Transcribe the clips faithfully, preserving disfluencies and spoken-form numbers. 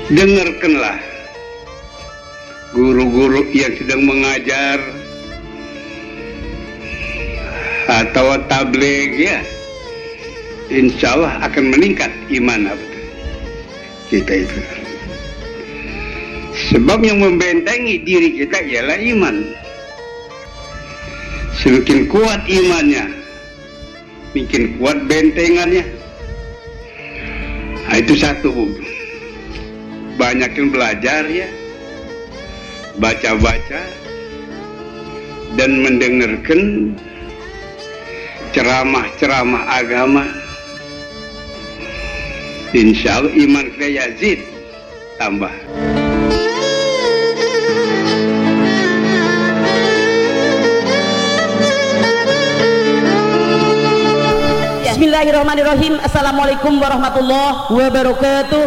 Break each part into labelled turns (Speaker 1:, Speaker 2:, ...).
Speaker 1: dengarkanlah guru-guru yang sedang mengajar atau tabligh, ya, insya Allah akan meningkat iman kita itu. Sebab yang membentengi diri kita ialah iman. Semakin kuat imannya, makin kuat bentengannya. Nah, itu satu. Banyakin belajar, ya, baca-baca dan mendengarkan ceramah-ceramah agama. Insya Allah iman kita yazid, tambah.
Speaker 2: Bismillahirrahmanirrahim. Assalamualaikum warahmatullahi wabarakatuh.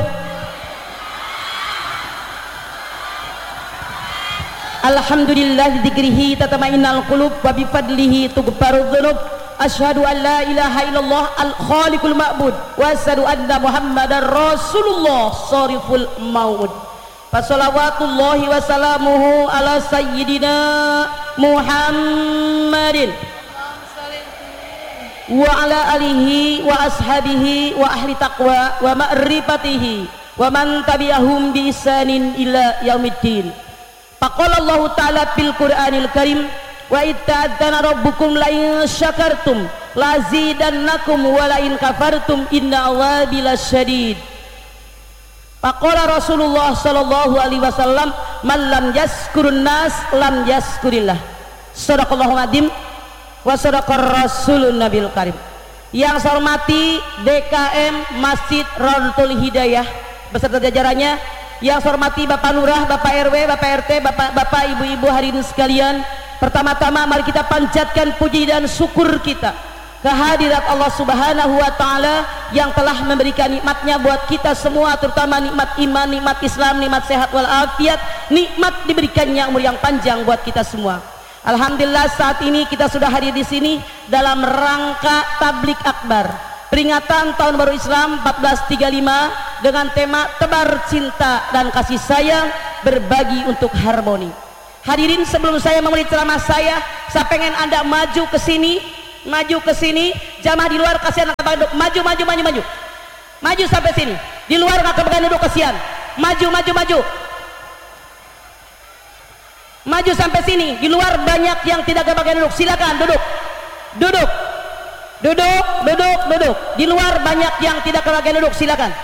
Speaker 2: Alhamdulillah dzikrihi tatma'innul qulub wa bi fadlihi tughfarudz dzunub. Asyhadu an la ilaha illallah al-khaliqul ma'bud wa asyhadu anna muhammadar rasulullah shariful maud. Fassalawatullahi wa salamuhu ala sayyidina Muhammadin wa ala alihi wa ashabihi wa ahli taqwa wa ma'rifatihi wa man tabi'ahum bi ihsanin ila yaumiddin. Faqala Allah ta'ala fil Qur'anil Karim wa itta'adzana rabbukum la in syakartum lazidannakum wa la in kafartum inna azabi lasyadid. Faqala Rasulullah sallallahu alaihi wasallam man lam yaskurun nas lam yaskurillah. Shadaqallahul adzim wa sadaqar rasulun nabil karim. Yang saya hormati D K M Masjid Rawdatul Hidayah beserta jajarannya, yang saya hormati Bapak Lurah, Bapak R W, Bapak R T, Bapak Bapak Ibu-ibu hadirin sekalian, pertama-tama mari kita panjatkan puji dan syukur kita kehadirat Allah Subhanahu wa taala yang telah memberikan nikmatnya buat kita semua, terutama nikmat iman, nikmat Islam, nikmat sehat wal afiat, nikmat diberikannya umur yang panjang buat kita semua. Alhamdulillah saat ini kita sudah hadir di sini dalam rangka tablik akbar peringatan tahun baru Islam empat belas tiga puluh lima dengan tema tebar cinta dan kasih sayang, berbagi untuk harmoni. Hadirin, sebelum saya memulai ceramah saya, saya pengen Anda maju ke sini, maju ke sini. Jamaah di luar kasihan anak duduk, maju maju maju maju. Maju sampai sini. Di luar enggak kebagian duduk kasihan. Maju maju maju. Maju sampai sini. Di luar banyak yang tidak kebagian duduk. Silakan duduk. Duduk. Duduk, duduk, duduk. Di luar banyak yang tidak kebagian duduk. Silakan.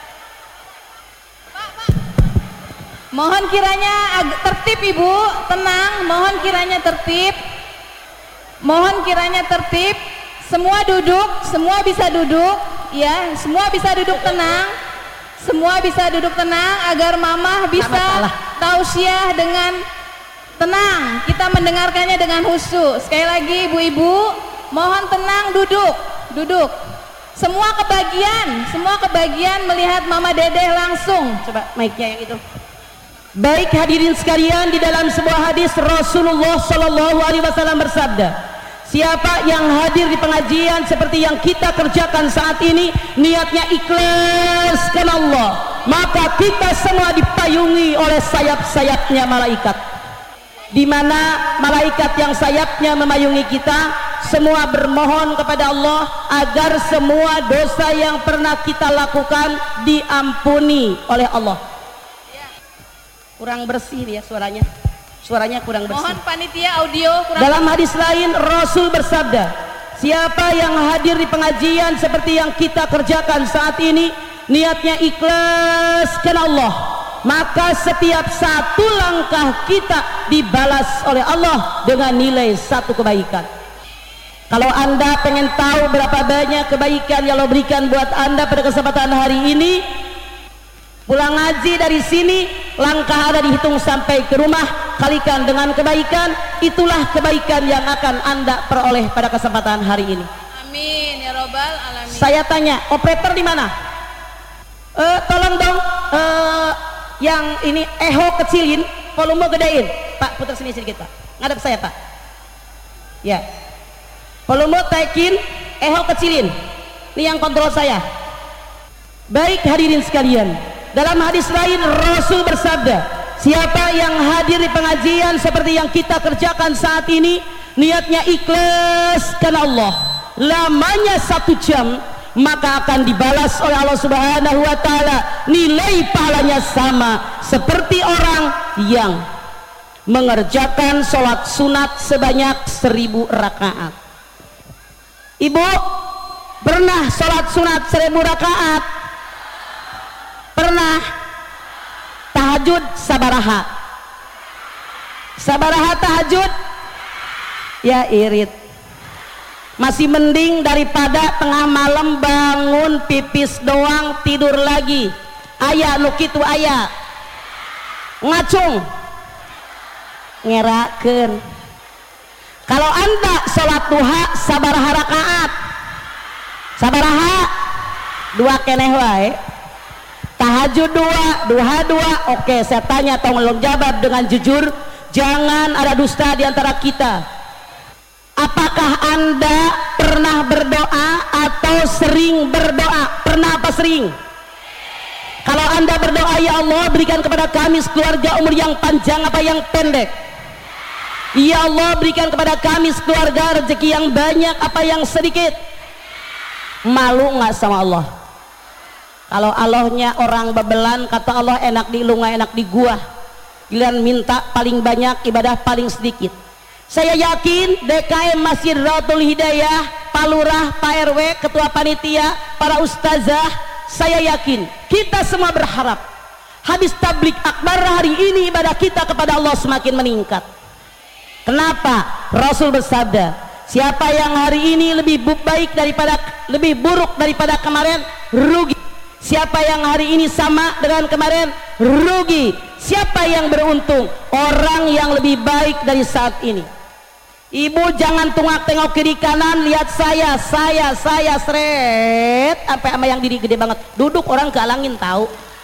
Speaker 3: Mohon kiranya tertib Ibu, tenang. Mohon kiranya tertib. Mohon kiranya tertib. Semua duduk, semua bisa duduk, ya. Semua bisa duduk tenang. Semua bisa duduk tenang agar Mamah bisa tausiah dengan tenang. Kita mendengarkannya dengan khusyuk. Sekali lagi Ibu-ibu, mohon tenang, duduk, duduk. Semua kebagian, semua kebagian melihat Mama Dedeh langsung.
Speaker 2: Coba mic-nya yang itu. Baik hadirin sekalian, di dalam sebuah hadis Rasulullah Shallallahu Alaihi Wasallam bersabda, siapa yang hadir di pengajian seperti yang kita kerjakan saat ini, niatnya ikhlas karena Allah, maka kita semua dipayungi oleh sayap-sayapnya malaikat, di mana malaikat yang sayapnya memayungi kita semua bermohon kepada Allah agar semua dosa yang pernah kita lakukan diampuni oleh Allah. Kurang bersih ya suaranya, suaranya kurang bersih.
Speaker 3: Mohon panitia audio kurang.
Speaker 2: Dalam hadis lain Rasul bersabda, siapa yang hadir di pengajian seperti yang kita kerjakan saat ini, niatnya ikhlas karena Allah, maka setiap satu langkah kita dibalas oleh Allah dengan nilai satu kebaikan. Kalau Anda pengen tahu berapa banyak kebaikan yang Allah berikan buat Anda pada kesempatan hari ini, pulang ngaji dari sini, langkah Anda dihitung sampai ke rumah, kalikan dengan kebaikan, itulah kebaikan yang akan Anda peroleh pada kesempatan hari ini.
Speaker 3: Amin ya robbal alamin.
Speaker 2: Saya tanya, operator di mana? Uh, tolong dong, uh, yang ini echo kecilin, volume gedein. Pak, putar sini sedikit Pak, ngadep saya Pak. Ya, volume taikin, echo kecilin. Ini yang kontrol saya. Baik hadirin sekalian, Dalam hadis lain Rasul bersabda, siapa yang hadir di pengajian seperti yang kita kerjakan saat ini, niatnya ikhlas karena Allah, lamanya satu jam, maka akan dibalas oleh Allah Subhanahu wa taala, nilai pahalanya sama seperti orang yang mengerjakan sholat sunat sebanyak seribu rakaat. Ibu pernah sholat sunat seribu rakaat? Pernah? Tahajud sabaraha? Sabaraha tahajud? Ya irit. Masih mending daripada tengah malam bangun pipis doang tidur lagi. Aya nu kitu aya. Ngacung. Ngerakeun. Kalau Anda sholat duha sabaraha rakaat? Sabaraha? Dua keneh wae. Tahajud dua, duha dua. Oke, saya tanya, tolong jawab dengan jujur, jangan ada dusta di antara kita. Apakah Anda pernah berdoa atau sering berdoa? Pernah apa sering? Kalau Anda berdoa, ya Allah berikan kepada kami sekeluarga umur yang panjang apa yang pendek? Ya Allah berikan kepada kami sekeluarga rezeki yang banyak apa yang sedikit? Malu nggak sama Allah? Kalau Allahnya orang bebelan, kata Allah enak di lu nggak enak di gua. Giliran minta paling banyak, ibadah paling sedikit. Saya yakin D K M Masjid Ratul Hidayah, Pak Lurah, Pak R W, Ketua Panitia, para ustazah, saya yakin kita semua berharap habis tablik akbar hari ini ibadah kita kepada Allah semakin meningkat. Kenapa? Rasul bersabda, siapa yang hari ini lebih baik daripada lebih buruk daripada kemarin, rugi. Siapa yang hari ini sama dengan kemarin, rugi. Siapa yang beruntung? Orang yang lebih baik dari saat ini. Ibu jangan tungak tengok kiri kanan, lihat saya, saya, saya, seret sampai sama yang diri gede banget. Duduk orang kealangin tahu.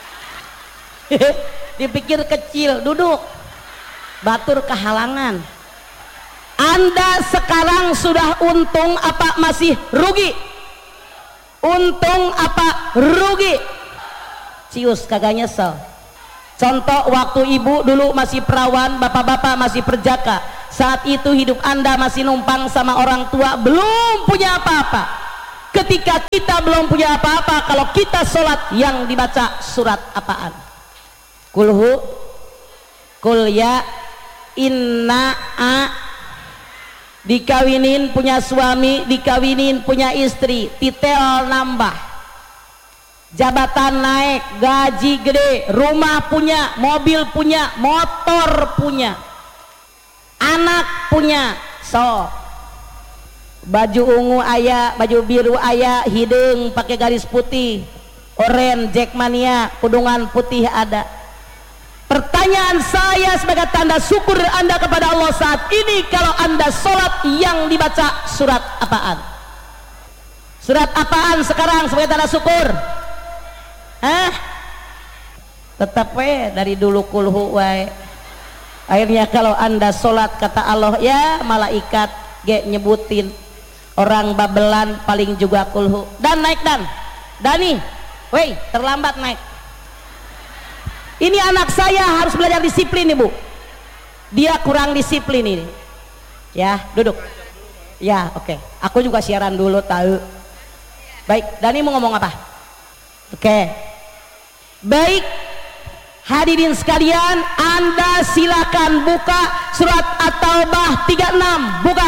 Speaker 2: Dipikir kecil, duduk. Batur kehalangan. Anda sekarang sudah untung apa masih rugi? Untung apa rugi? Cius kagak nyesel. Contoh waktu ibu dulu masih perawan, bapak-bapak masih perjaka. Saat itu hidup Anda masih numpang sama orang tua, belum punya apa-apa. Ketika kita belum punya apa-apa, kalau kita sholat yang dibaca surat apaan? Kulhu, kulya, inna, a. Dikawinin punya suami, dikawinin punya istri, titel nambah, jabatan naik, gaji gede, rumah punya, mobil punya, motor punya, anak punya, so baju ungu aya, baju biru aya, hidung pakai garis putih, oren, jackmania, kudungan putih ada. Pertanyaan saya sebagai tanda syukur Anda kepada Allah saat ini, kalau Anda sholat yang dibaca surat apaan? Surat apaan sekarang sebagai tanda syukur? Hah? Tetap we dari dulu kulhu we. Akhirnya kalau Anda sholat kata Allah, ya malaikat ge nyebutin orang babelan paling juga kulhu. Dan naik dan Dani, weh terlambat naik. Ini anak saya harus belajar disiplin ibu, dia kurang disiplin ini. Ya duduk. Ya oke, okay. Aku juga siaran dulu tahu. Baik, Dani mau ngomong apa? Oke okay. Baik, hadirin sekalian, Anda silakan buka surat At-Taubah tiga puluh enam. Buka.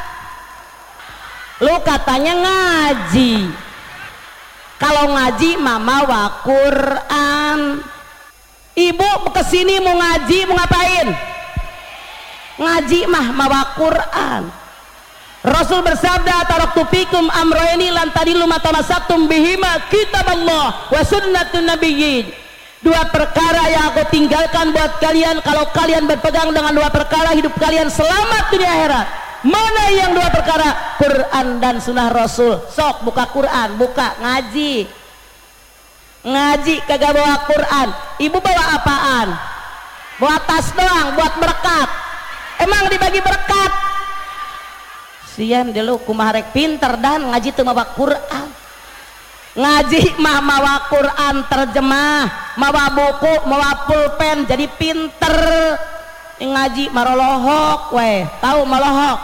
Speaker 2: Lu katanya ngaji. Kalau ngaji mama wa Quran. Ibu kesini mau ngaji, mau ngapain? Ngaji mah mawa Quran. Rasul bersabda, taraktu fikum amrayni lan tadilu ma tamassaktum bihima kitaballah wa sunnatun nabiyyin. Dua perkara yang aku tinggalkan buat kalian, kalau kalian berpegang dengan dua perkara hidup kalian selamat dunia akhirat. Mana yang dua perkara? Quran dan sunnah Rasul. Sok buka Quran, buka ngaji. Ngaji kagak bawa Quran. Ibu bawa apaan? Bawa tas doang buat berkat. Emang dibagi berkat? Sian dulu kumaha rek pinter dan ngaji teu mawa Quran. Ngaji mah mawa Quran terjemah, mawa buku, mawa pulpen, jadi pinter. Ngaji marolohok, weh, tahu malohok?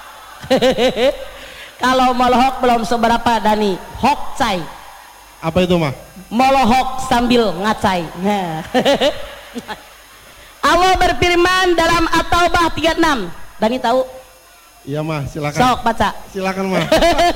Speaker 2: Kalau malohok belum seberapa Dani, hok cai.
Speaker 4: Apa itu mah?
Speaker 2: Molohok sambil ngacai. Nah. Allah berfirman dalam At-Taubah tiga puluh enam. Dani tahu?
Speaker 4: Iya mah, silakan.
Speaker 2: Sok baca.
Speaker 4: Silakan mah.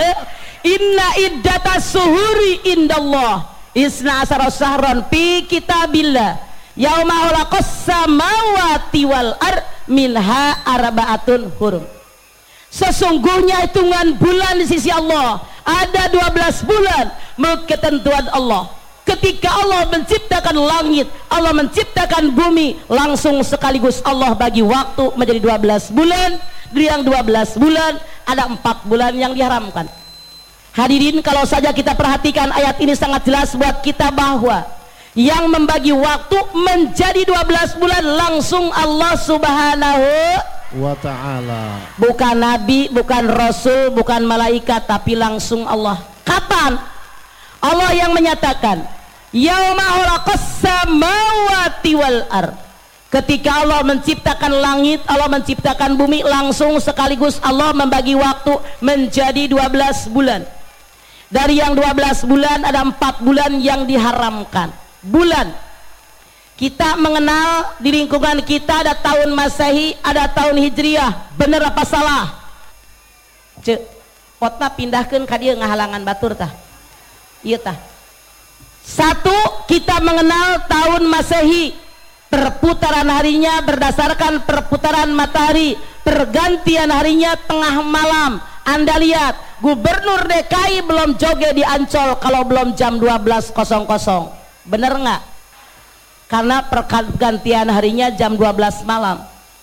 Speaker 2: Inna iddata suhuri indallah isna asara sahron fi kitabillah yauma khalaqas samawati wal ar minha arba'atun hurum. Sesungguhnya hitungan bulan di sisi Allah ada dua belas bulan menurut ketentuan Allah. Ketika Allah menciptakan langit, Allah menciptakan bumi, langsung sekaligus Allah bagi waktu menjadi dua belas bulan. Di yang dua belas bulan ada empat bulan yang diharamkan. Hadirin, kalau saja kita perhatikan ayat ini sangat jelas buat kita bahwa yang membagi waktu menjadi dua belas bulan langsung Allah Subhanahu
Speaker 4: wa ta'ala.
Speaker 2: Bukan nabi, bukan rasul, bukan malaikat, tapi langsung Allah. Kapan? Allah yang menyatakan yauma khalaqas samawati wal ard. Ketika Allah menciptakan langit, Allah menciptakan bumi, langsung sekaligus Allah membagi waktu menjadi dua belas bulan. Dari yang dua belas bulan ada empat bulan yang diharamkan. Bulan kita mengenal di lingkungan kita ada tahun Masehi, ada tahun Hijriah. Bener apa salah? Cek, potna pindahkeun ka dieu ngahalangan batur tah. Ieu tah. Satu, kita mengenal tahun Masehi. Perputaran harinya berdasarkan perputaran matahari, pergantian harinya tengah malam. Anda lihat Gubernur D K I belum joget di Ancol kalau belum jam dua belas, bener nggak? Karena pergantian harinya jam dua belas malam.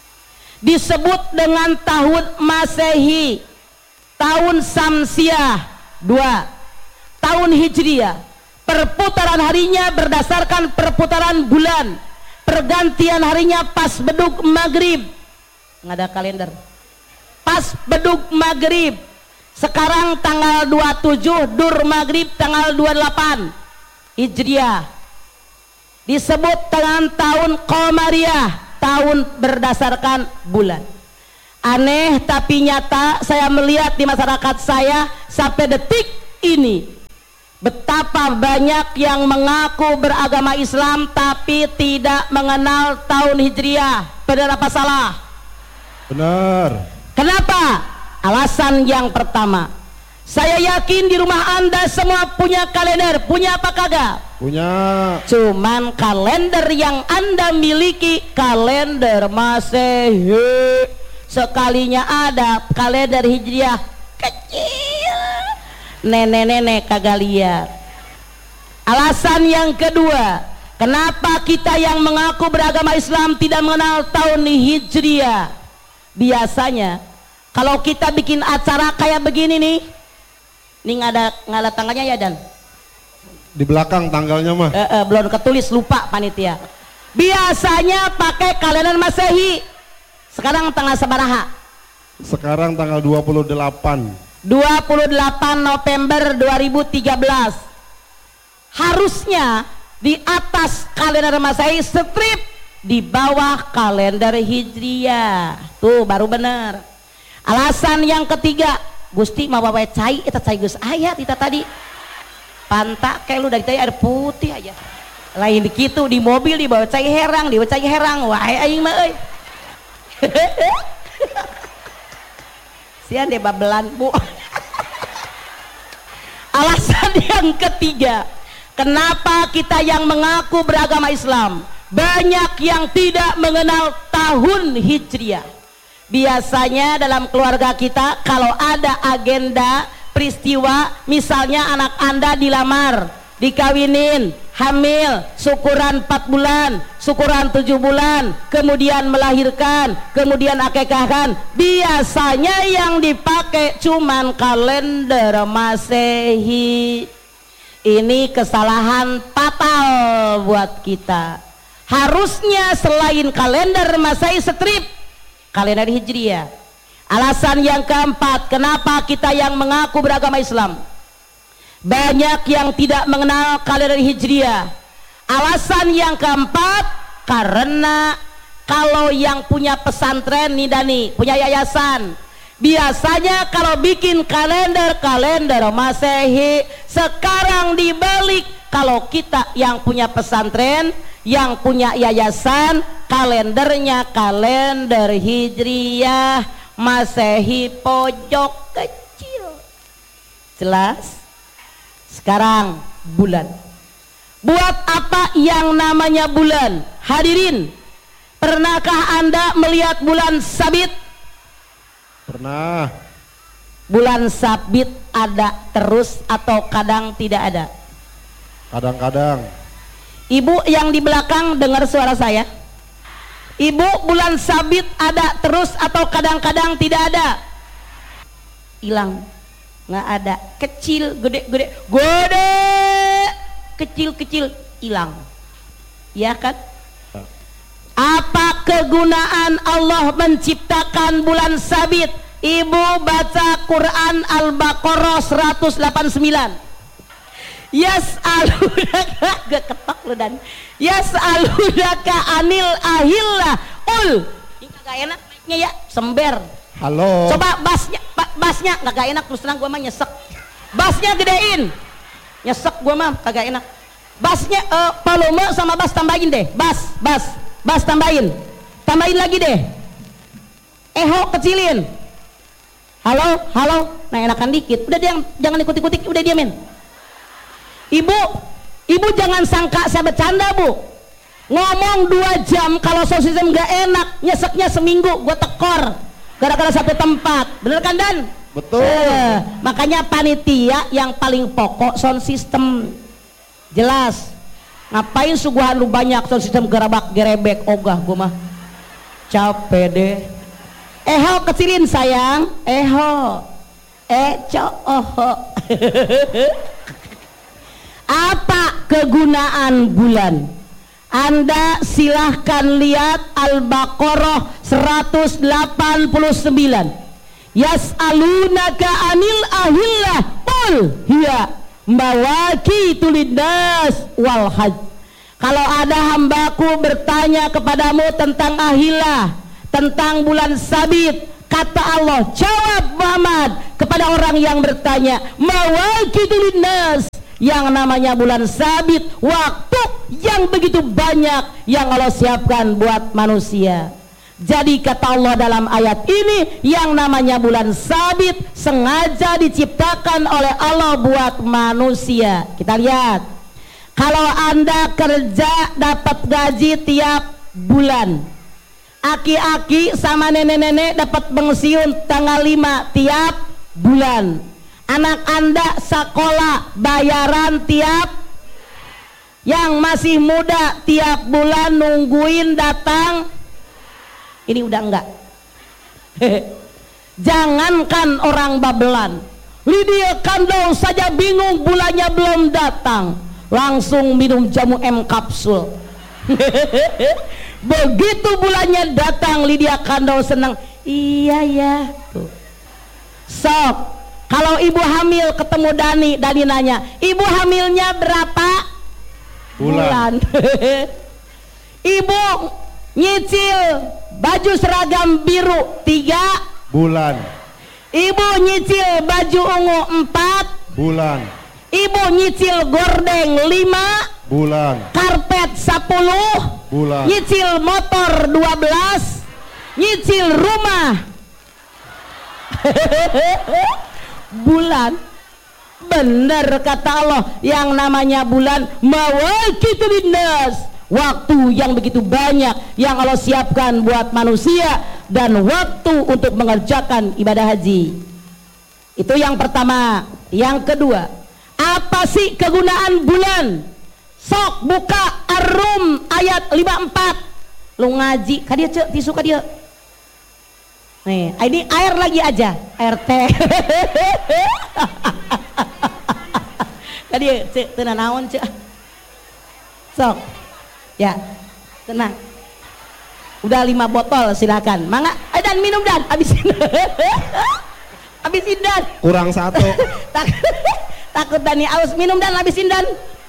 Speaker 2: Disebut dengan tahun Masehi, tahun Samsiah dua, tahun Hijriah. Perputaran harinya berdasarkan perputaran bulan. Pergantian harinya pas beduk maghrib, nggak ada kalender. Pas beduk maghrib. Sekarang tanggal dua puluh tujuh, dur maghrib tanggal dua puluh delapan Hijriah. Disebut dengan tahun Qamariyah, tahun berdasarkan bulan. Aneh tapi nyata, saya melihat di masyarakat saya sampai detik ini betapa banyak yang mengaku beragama Islam tapi tidak mengenal tahun Hijriah. Benar apa salah?
Speaker 4: Benar.
Speaker 2: Kenapa? Alasan yang pertama, saya yakin di rumah Anda semua punya kalender. Punya apa kagak?
Speaker 4: Punya.
Speaker 2: Cuman kalender yang Anda miliki kalender Masehi. Sekalinya ada kalender Hijriah kecil, nenek-nenek kagak lihat. Alasan yang kedua, kenapa kita yang mengaku beragama Islam tidak mengenal tahun Hijriah? Biasanya kalau kita bikin acara kayak begini nih, nih nggak ada nggak ada tanggalnya ya Dan?
Speaker 4: Di belakang tanggalnya mah.
Speaker 2: E -e, belum ketulis, lupa panitia. Biasanya pakai kalender Masehi. Sekarang tanggal sabaraha?
Speaker 4: Sekarang tanggal dua puluh delapan.
Speaker 2: dua puluh delapan November dua ribu tiga belas. Harusnya di atas kalender Masehi strip, di bawah kalender Hijriah. Tuh baru bener. Alasan yang ketiga, Gusti mau bawa cai, eta cai geus aya kita tadi. Pantak kayak lu dari tadi air putih aja. Lain gitu di mobil dibawa cai herang, dibawa cai herang. Wah aing mah euy. Sian deh babelan Bu. Alasan yang ketiga, kenapa kita yang mengaku beragama Islam banyak yang tidak mengenal tahun Hijriah? Biasanya dalam keluarga kita kalau ada agenda peristiwa, misalnya anak Anda dilamar, dikawinin, hamil, syukuran empat bulan, syukuran tujuh bulan, kemudian melahirkan, kemudian akekahkan, biasanya yang dipakai cuman kalender Masehi. Ini kesalahan fatal buat kita. Harusnya selain kalender Masehi strip, kalender Hijriah. Alasan yang keempat, kenapa kita yang mengaku beragama Islam Banyak yang tidak mengenal kalender Hijriah. Alasan yang keempat, karena kalau yang punya pesantren nih Dani, punya yayasan, biasanya kalau bikin kalender-kalender Masehi, sekarang dibalik. Kalau kita yang punya pesantren, yang punya yayasan, kalendernya kalender Hijriah Masehi pojok kecil. Jelas? Sekarang bulan. Buat apa yang namanya bulan? Hadirin, pernahkah Anda melihat bulan sabit?
Speaker 4: Pernah.
Speaker 2: Bulan sabit ada terus atau kadang tidak ada?
Speaker 4: Kadang-kadang.
Speaker 2: Ibu yang di belakang dengar suara saya? Ibu, bulan sabit ada terus atau kadang-kadang tidak ada? Hilang. Nggak ada. Kecil, gede, gede, gede, kecil, kecil, hilang. Ya kan? Apa kegunaan Allah menciptakan bulan sabit? Ibu baca Quran Al-Baqarah seratus delapan puluh sembilan. Yas'alunaka, gak ketok lu Dan. Yas'alunaka anil ahillah ul. Ini gak enak naiknya ya, sember.
Speaker 4: Halo.
Speaker 2: Coba bassnya, bassnya gak enak, terus terang gue mah nyesek. Bassnya gedein. Nyesek gue mah kagak enak. Bassnya uh, volume sama bass tambahin deh. Bass, bass, bass tambahin. Tambahin lagi deh. Eho kecilin. Halo, halo. Nah enakan dikit. Udah dia jangan ikut-ikutik, udah diamin. Ibu, ibu jangan sangka saya bercanda bu. Ngomong dua jam kalau sosisem gak enak, nyeseknya seminggu gue tekor gara-gara satu tempat. Bener kan Dan?
Speaker 4: Betul.
Speaker 2: Eh, makanya panitia yang paling pokok sound system. Jelas. Ngapain suguhan lu banyak sound system gerabak gerebek ogah gue mah. Capek deh. Eho kecilin sayang. Eho. Eh cooho. Apa kegunaan bulan? Anda silahkan lihat Al-Baqarah seratus delapan puluh sembilan. Yas'alunaka anil ahillah qul hiya mawaqitu linnas wal hajj. Kalau ada hambaku bertanya kepadamu tentang ahillah, tentang bulan sabit, kata Allah, jawab Muhammad kepada orang yang bertanya, mawaqitu linnas, yang namanya bulan sabit, waktu yang begitu banyak yang Allah siapkan buat manusia. Jadi kata Allah dalam ayat ini, yang namanya bulan sabit sengaja diciptakan oleh Allah buat manusia. Kita lihat, kalau Anda kerja dapat gaji tiap bulan, aki-aki sama nenek-nenek dapat pensiun tanggal lima tiap bulan. Anak Anda sekolah bayaran tiap, yang masih muda tiap bulan nungguin datang. Ini udah enggak. Jangankan orang babelan, Lydia Kandol saja bingung bulannya belum datang, langsung minum jamu M kapsul. Begitu bulannya datang, Lydia Kandol senang. Iya ya. Tuh. Sok, kalau ibu hamil ketemu Dani, Dani nanya, ibu hamilnya berapa bulan? bulan. Ibu nyicil baju seragam biru tiga
Speaker 4: bulan.
Speaker 2: Ibu nyicil baju ungu empat
Speaker 4: bulan.
Speaker 2: Ibu nyicil gordeng lima
Speaker 4: bulan.
Speaker 2: Karpet sepuluh
Speaker 4: bulan.
Speaker 2: Nyicil motor dua belas, nyicil rumah bulan. Bener kata Allah, yang namanya bulan mawaqitu linnas, waktu yang begitu banyak yang Allah siapkan buat manusia, dan waktu untuk mengerjakan ibadah haji. Itu yang pertama. Yang kedua, apa sih kegunaan bulan? Sok buka Ar-Rum ayat lima puluh empat. Lu ngaji kadia cek tisu kadia. Nih, ini air lagi aja, air teh. Kadia cek tenang naon cek. Sok. Ya, tenang. Udah lima botol silakan. Mangga, eh, Dan minum Dan, habisin. Habisin Dan.
Speaker 4: Kurang satu.
Speaker 2: Tak, takut Dani aus, minum dan habisin dan.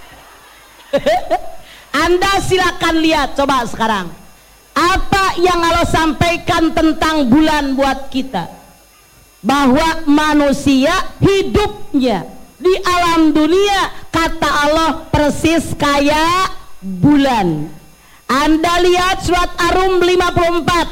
Speaker 2: Anda silakan lihat coba sekarang apa yang Allah sampaikan tentang bulan buat kita, bahwa manusia hidupnya di alam dunia kata Allah persis kayak bulan. Anda lihat surat Ar-Rum lima puluh empat.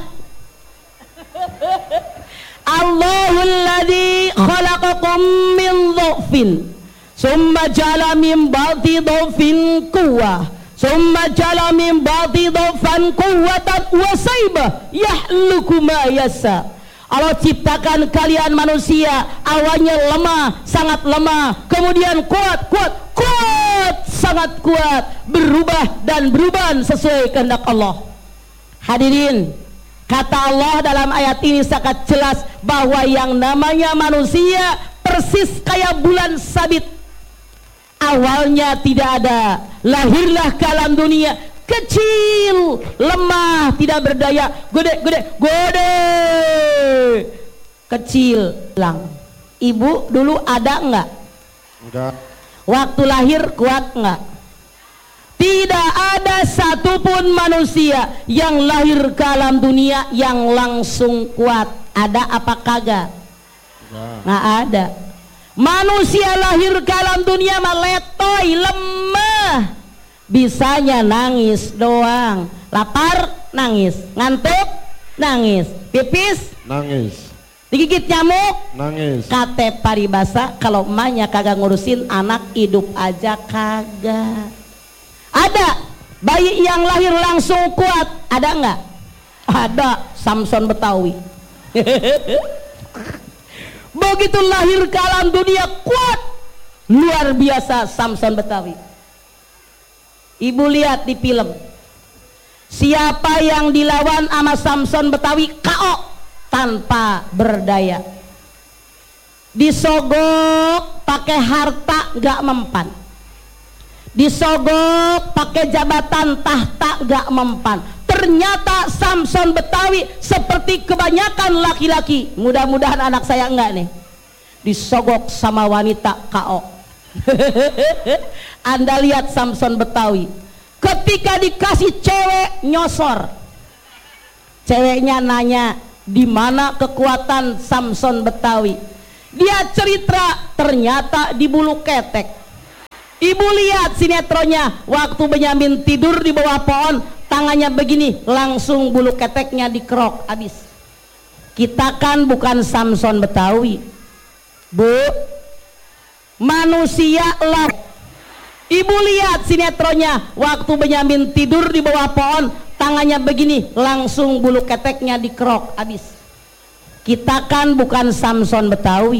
Speaker 2: Allahul ladzi khalaqakum min dhafin summa ja'ala min ba'di dhafin quwwah summa ja'ala min ba'di dhafan quwwatan wa saibah yahluku ma yasa. Allah ciptakan kalian manusia awalnya lemah, sangat lemah, kemudian kuat, kuat, kuat, sangat kuat, berubah dan berubah sesuai kehendak Allah. Hadirin, kata Allah dalam ayat ini sangat jelas bahwa yang namanya manusia persis kayak bulan sabit. Awalnya tidak ada, lahirlah ke alam dunia kecil, lemah, tidak berdaya, gede, gede, gede, kecil, lang. Ibu dulu ada enggak?
Speaker 4: Enggak.
Speaker 2: Waktu lahir kuat enggak? Tidak ada satupun manusia yang lahir ke alam dunia yang langsung kuat. Ada apa kagak?
Speaker 4: Enggak.
Speaker 2: Nggak ada. Manusia lahir ke alam dunia meletoy, lemah. Bisanya nangis doang, lapar nangis, ngantuk nangis, pipis
Speaker 4: Nangis.
Speaker 2: digigit nyamuk
Speaker 4: Nangis.
Speaker 2: kate paribasa. Kalau emaknya kagak ngurusin anak hidup aja kagak. Ada bayi yang lahir langsung kuat, ada nggak? Ada, Samson Betawi. Begitu lahir ke alam dunia kuat, luar biasa Samson Betawi. Ibu lihat di film, siapa yang dilawan sama Samson Betawi K O tanpa berdaya, disogok pakai harta gak mempan, disogok pakai jabatan tahta gak mempan. Ternyata Samson Betawi seperti kebanyakan laki-laki, mudah-mudahan anak saya enggak nih, disogok sama wanita K O. Anda lihat Samson Betawi ketika dikasih cewek nyosor, ceweknya nanya di mana kekuatan Samson Betawi, dia cerita ternyata di bulu ketek. Ibu lihat sinetronnya, waktu Benyamin tidur di bawah pohon, tangannya begini, langsung bulu keteknya dikerok habis. Kita kan bukan Samson Betawi, Bu. Manusia lah. Ibu lihat sinetronnya, waktu Benyamin tidur di bawah pohon, tangannya begini, langsung bulu keteknya dikerok habis. Kita kan bukan Samson Betawi.